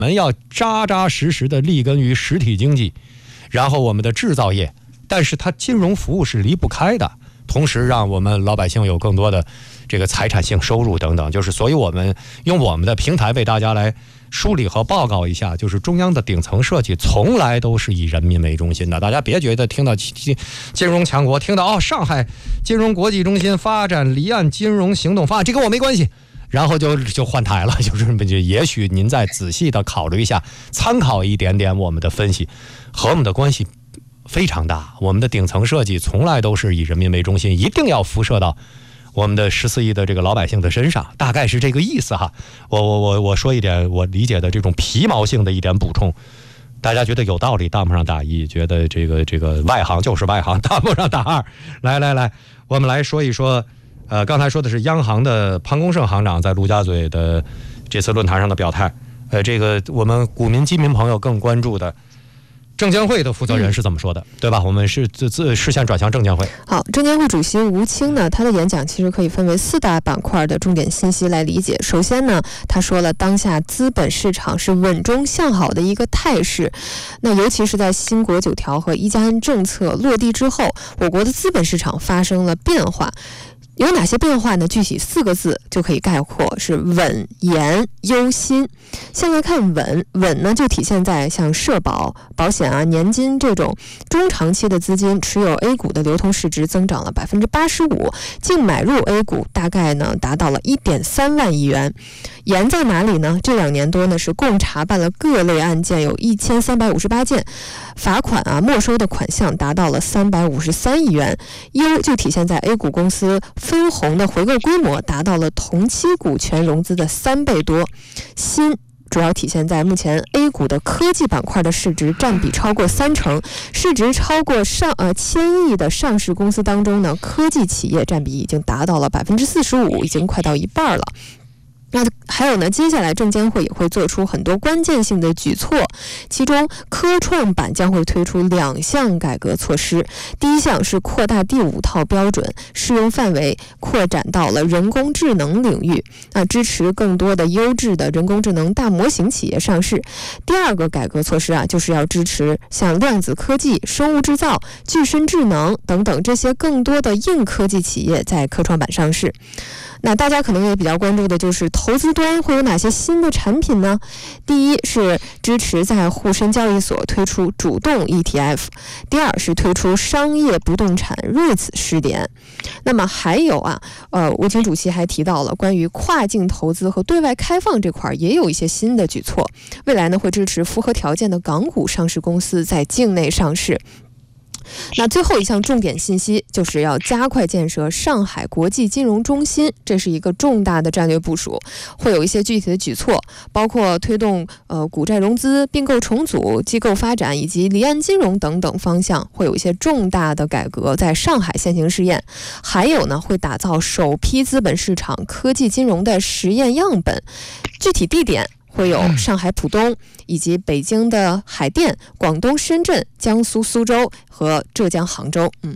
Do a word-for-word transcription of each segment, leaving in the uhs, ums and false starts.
我们要扎扎实实的立根于实体经济，然后我们的制造业，但是它金融服务是离不开的，同时让我们老百姓有更多的这个财产性收入等等，就是所以我们用我们的平台为大家来梳理和报告一下，就是中央的顶层设计从来都是以人民为中心的。大家别觉得听到金融强国，听到哦上海金融国际中心发展离岸金融行动方案，这跟我没关系，然后就就换台了，就是也许您再仔细的考虑一下，参考一点点我们的分析，和我们的关系非常大。我们的顶层设计从来都是以人民为中心，一定要辐射到我们的十四亿的这个老百姓的身上，大概是这个意思哈。我我我我说一点我理解的这种皮毛性的一点补充，大家觉得有道理，当不上大一；觉得这个这个外行就是外行，当不上大二。来来来，我们来说一说。呃，刚才说的是央行的潘功胜行长在陆家嘴的这次论坛上的表态。呃，这个我们股民基民朋友更关注的证监会的负责人是怎么说的，嗯、对吧？我们是自自视线转向证监会。 好，证监会主席吴清呢，他的演讲其实可以分为四大板块的重点信息来理解。首先呢，他说了当下资本市场是稳中向好的一个态势，那尤其是在新国九条和一加 N 政策落地之后，我国的资本市场发生了变化。有哪些变化呢？具体四个字就可以概括，是稳严忧新。先来看稳，稳呢就体现在像社保、保险啊、年金这种中长期的资金持有 A 股的流通市值增长了百分之八十五，净买入 A 股大概呢达到了一点三万亿元。严在哪里呢？这两年多呢是共查办了各类案件有一千三百五十八件，罚款啊没收的款项达到了三百五十三亿元。忧就体现在 A 股公司分红的回购规模达到了同期股权融资的三倍多。新主要体现在目前 A 股的科技板块的市值占比超过三成，市值超过上呃千亿的上市公司当中呢，科技企业占比已经达到了百分之四十五，已经快到一半了。那还有呢，接下来证监会也会做出很多关键性的举措，其中科创板将会推出两项改革措施。第一项是扩大第五套标准适用范围，扩展到了人工智能领域，那支持更多的优质的人工智能大模型企业上市。第二个改革措施啊，就是要支持像量子科技、生物制造、具身智能等等这些更多的硬科技企业在科创板上市。那大家可能也比较关注的就是投资端会有哪些新的产品呢？第一是支持在沪深交易所推出主动 E T F， 第二是推出商业不动产 REITs 试点。那么还有啊，呃，吴清主席还提到了关于跨境投资和对外开放这块也有一些新的举措，未来呢会支持符合条件的港股上市公司在境内上市。那最后一项重点信息就是要加快建设上海国际金融中心，这是一个重大的战略部署，会有一些具体的举措，包括推动呃股债融资、并购重组、机构发展以及离岸金融等等方向，会有一些重大的改革在上海先行试验。还有呢，会打造首批资本市场科技金融的实验样本，具体地点会有上海浦东以及北京的海淀、广东深圳、江苏苏州和浙江杭州。嗯，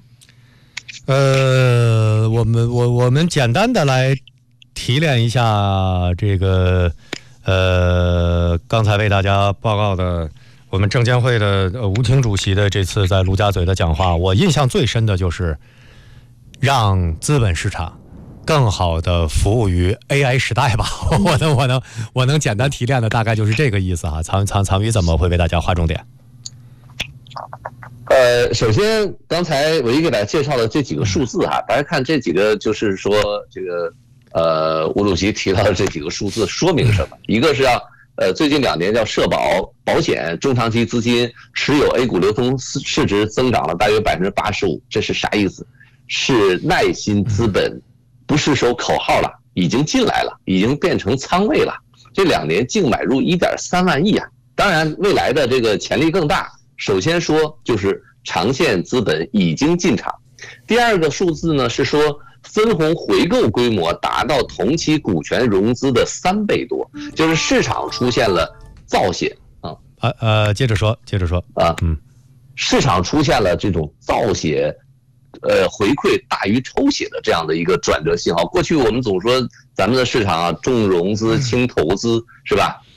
呃，我们我我们简单的来提炼一下这个呃刚才为大家报告的我们证监会的呃吴清主席的这次在陆家嘴的讲话。我印象最深的就是让资本市场更好的服务于 A I 时代吧，我能我能我能简单提炼的大概就是这个意思哈。曹曹曹宇怎么会为大家划重点？ 呃，首先刚才我一给大家介绍的这几个数字哈，大家看这几个就是说这个呃吴主席提到的这几个数字说明什么？一个是要呃最近两年叫社保、保险中长期资金持有 A 股流通市值增长了大约百分之八十五，这是啥意思？是耐心资本。不是说口号了，已经进来了，已经变成仓位了。这两年净买入一点三万亿啊！当然，未来的这个潜力更大。首先说就是长线资本已经进场，第二个数字呢是说分红回购规模达到同期股权融资的三倍多，就是市场出现了造血啊。 呃呃，接着说，接着说啊， 嗯， 市场出现了这种造血。呃，回馈大于抽血的这样的一个转折信号。过去我们总说咱们的市场啊，重融资轻投资，是吧？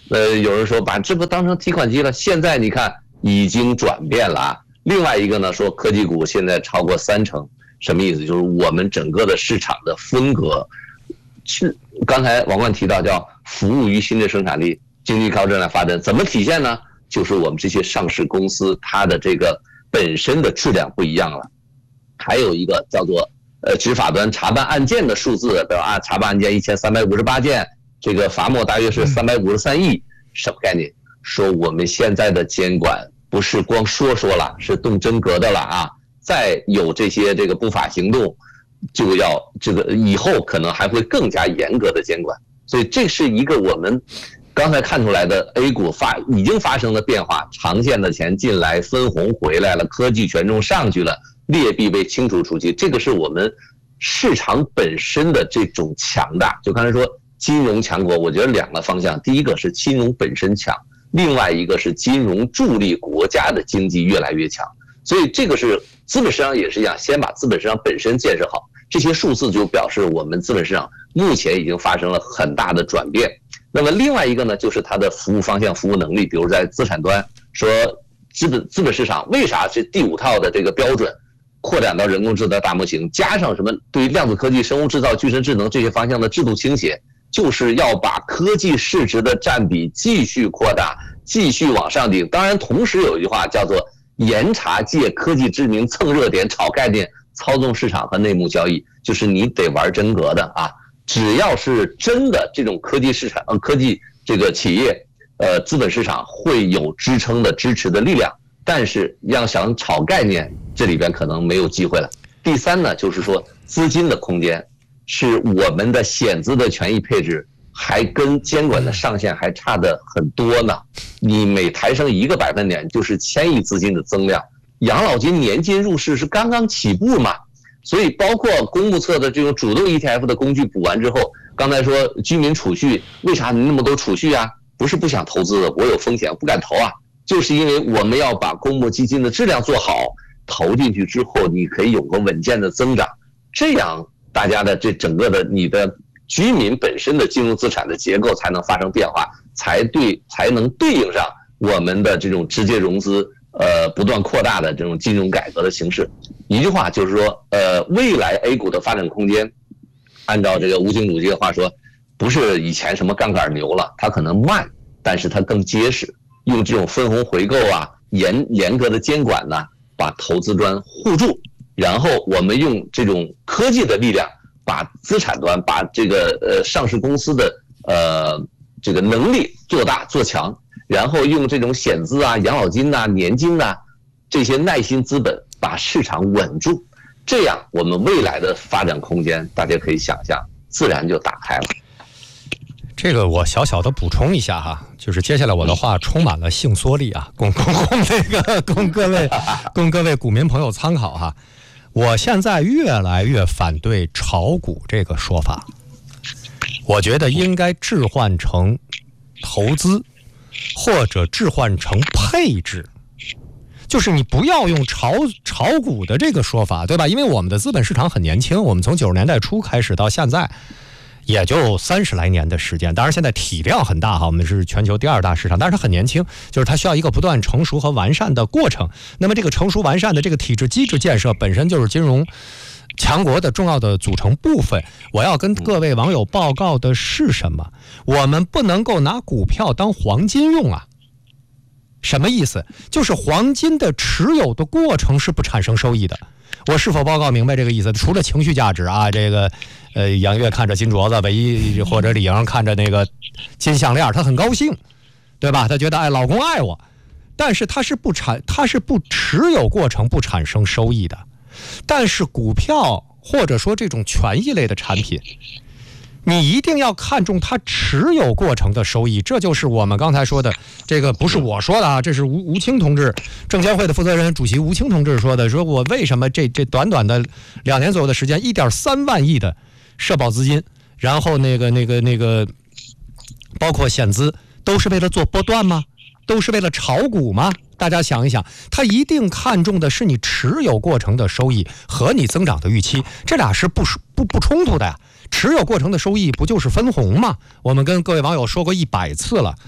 呃，有人说把这不当成提款机了，现在你看已经转变了啊。另外一个呢，说科技股现在超过三成，什么意思？就是我们整个的市场的风格是刚才王冠提到叫服务于新的生产力，经济靠这来发展，怎么体现呢？就是我们这些上市公司它的这个本身的质量不一样了。还有一个叫做呃执法端查办案件的数字，对吧？啊，查办案件一千三百五十八件，这个罚没大约是三百五十三亿，什么概念？说我们现在的监管不是光说说了，是动真格的了啊！再有这些这个不法行动，就要这个以后可能还会更加严格的监管。所以这是一个我们刚才看出来的 A 股发已经发生了变化，长线的钱进来，分红回来了，科技权重上去了，劣币被清除出去，这个是我们市场本身的这种强大。就刚才说金融强国，我觉得两个方向，第一个是金融本身强，另外一个是金融助力国家的经济越来越强。所以这个是资本市场也是一样，先把资本市场本身建设好，这些数字就表示我们资本市场目前已经发生了很大的转变。那么另外一个呢，就是它的服务方向、服务能力，比如在资产端，说资本资本市场为啥是第五套的这个标准扩展到人工智能大模型，加上什么对于量子科技、生物制造、具身智能这些方向的制度倾斜，就是要把科技市值的占比继续扩大，继续往上顶。当然，同时有一句话叫做严查借科技之名蹭热点、炒概念、操纵市场和内幕交易，就是你得玩真格的啊。只要是真的这种科技市场、呃科技这个企业，呃，资本市场会有支撑的、支持的力量。但是要想炒概念，这里边可能没有机会了。第三呢，就是说资金的空间，是我们的险资的权益配置还跟监管的上限还差的很多呢。你每抬升一个百分点，就是千亿资金的增量。养老金年金入市是刚刚起步嘛。所以包括公募侧的这种主动 E T F 的工具补完之后，刚才说居民储蓄，为啥你那么多储蓄啊？不是不想投资的，我有风险不敢投啊，就是因为我们要把公募基金的质量做好，投进去之后你可以有个稳健的增长，这样大家的这整个的你的居民本身的金融资产的结构才能发生变化，才对才能对应上我们的这种直接融资呃不断扩大的这种金融改革的形式。一句话就是说，呃，未来 A 股的发展空间，按照这个吴清主这个话说，不是以前什么杠杆牛了，它可能慢，但是它更结实。用这种分红回购啊，严严格的监管呢、啊，把投资端护住，然后我们用这种科技的力量，把资产端，把这个呃上市公司的呃这个能力做大做强，然后用这种险资啊、养老金呐、啊、年金呐、啊、这些耐心资本。把市场稳住，这样我们未来的发展空间，大家可以想象，自然就打开了。 这个我小小的补充一下哈，就是接下来我的话充满了性缩力啊，供供供这个供各位供各位股民朋友参考哈。我现在越来越反对炒股这个说法，我觉得应该置换成投资，或者置换成配置。就是你不要用炒炒股的这个说法，对吧？因为我们的资本市场很年轻，我们从九十年代初开始到现在，也就三十来年的时间。当然现在体量很大哈，我们是全球第二大市场，但是它很年轻，就是它需要一个不断成熟和完善的过程。那么这个成熟完善的这个体制机制建设，本身就是金融强国的重要的组成部分。我要跟各位网友报告的是什么？我们不能够拿股票当黄金用啊。什么意思？就是黄金的持有的过程是不产生收益的。我是否报告明白这个意思？除了情绪价值啊，这个呃杨越看着金镯子，唯一或者李莹看着那个金项链，他很高兴，对吧？他觉得哎老公爱我，但是他是不产，他是不持有过程不产生收益的。但是股票或者说这种权益类的产品，你一定要看重它持有过程的收益，这就是我们刚才说的，这个不是我说的啊，这是吴吴清同志，证监会的负责人主席吴清同志说的，说我为什么这这短短的两年左右的时间，一点三万亿的社保资金，然后那个那个那个，包括险资，都是为了做波段吗？都是为了炒股吗？大家想一想，他一定看重的是你持有过程的收益和你增长的预期，这俩是不不不冲突的呀。持有过程的收益不就是分红吗？我们跟各位网友说过一百次了，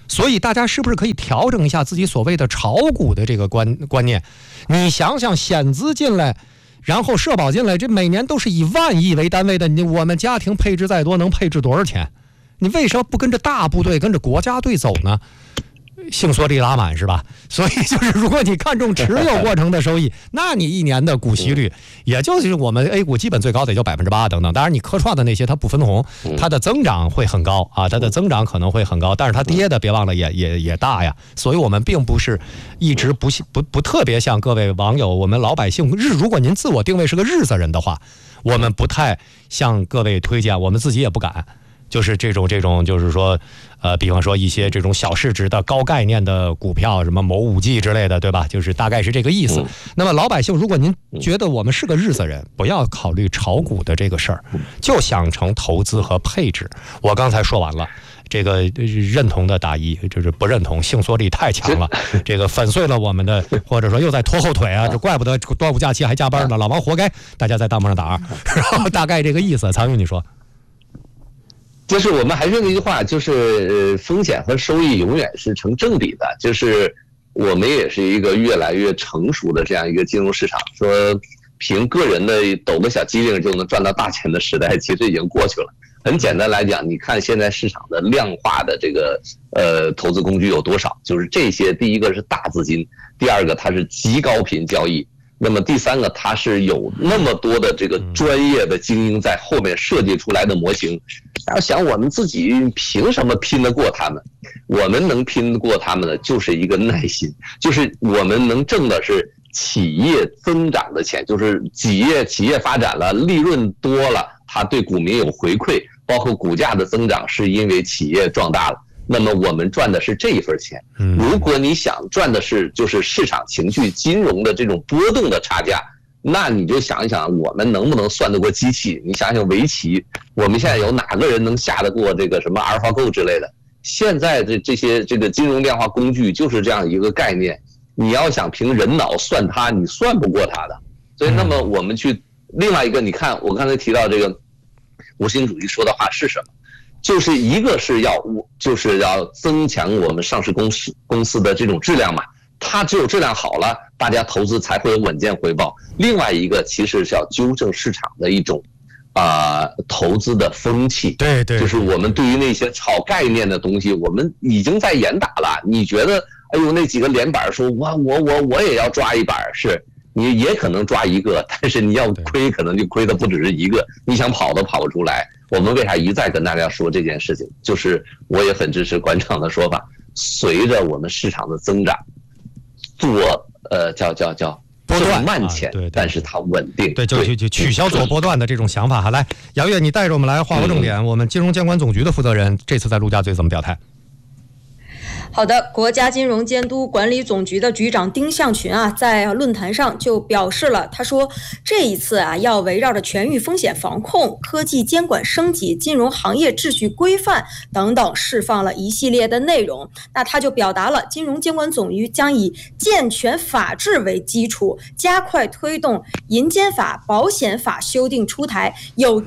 所以大家是不是可以调整一下自己所谓的炒股的这个观观念？你想想，险资进来，然后社保进来，这每年都是以万亿为单位的，你我们家庭配置再多，能配置多少钱？你为什么不跟着大部队、跟着国家队走呢？兴缩力拉满是吧？所以就是，如果你看重持有过程的收益，那你一年的股息率，也就是我们 A 股基本最高的也就百分之八等等。当然，你科创的那些它不分红，它的增长会很高啊，它的增长可能会很高，但是它跌的别忘了也也也大呀。所以我们并不是一直不不不特别像各位网友，我们老百姓日，如果您自我定位是个日子人的话，我们不太向各位推荐，我们自己也不敢。就是这种这种，就是说，呃，比方说一些这种小市值的高概念的股票，什么某五 G 之类的，对吧？就是大概是这个意思。嗯、那么老百姓，如果您觉得我们是个日子人，不要考虑炒股的这个事儿，就想成投资和配置。我刚才说完了。这个认同的打一，就是不认同，性缩力太强了，这个粉碎了我们的，或者说又在拖后腿啊，这怪不得端午假期还加班呢，老王活该，大家在弹幕上打二，然后大概这个意思。曹勇，你说？ 就是我们还是那句话，就是风险和收益永远是成正比的。就是我们也是一个越来越成熟的这样一个金融市场，说凭个人的抖个小机灵就能赚到大钱的时代，其实已经过去了。很简单来讲，你看现在市场的量化的这个呃投资工具有多少？就是这些，第一个是大资金，第二个它是极高频交易。那么第三个，它是有那么多的这个专业的精英在后面设计出来的模型。要想我们自己凭什么拼得过他们？我们能拼得过他们的就是一个耐心，就是我们能挣的是企业增长的钱，就是企业企业发展了，利润多了，它对股民有回馈，包括股价的增长是因为企业壮大了。那么我们赚的是这一份钱。如果你想赚的是就是市场情绪、金融的这种波动的差价，那你就想一想，我们能不能算得过机器？你想想围棋，我们现在有哪个人能下得过这个什么阿尔法狗之类的？现在这这些这个金融量化工具就是这样一个概念，你要想凭人脑算它，你算不过它的。所以，那么我们去另外一个，你看我刚才提到这个无形主义说的话是什么？就是一个是要就是要增强我们上市公司公司的这种质量嘛，它只有质量好了，大家投资才会有稳健回报。另外一个其实是要纠正市场的一种啊、呃、投资的风气， 对对， 就是我们对于那些炒概念的东西，我们已经在严打了。你觉得哎呦那几个连板说哇我我我也要抓一板，是你也可能抓一个，但是你要亏可能就亏的不只是一个，你想跑都跑不出来。我们为啥一再跟大家说这件事情？就是我也很支持馆长的说法，随着我们市场的增长，做呃叫叫叫波段慢钱、啊，对对对，但是它稳定。 对，就就就取消做波段的这种想法。好，来，杨越，你带着我们来画个重点。嗯、我们金融监管总局的负责人这次在陆家嘴怎么表态？ 好的，国家金融监督管理总局的局长丁向群啊，在论坛上就表示了，他说这一次啊，要围绕着全域风险防控、科技监管升级、金融行业秩序规范等等，释放了一系列的内容。那他就表达了，金融监管总局将以健全法治为基础，加快推动银监法、保险法修订出台，有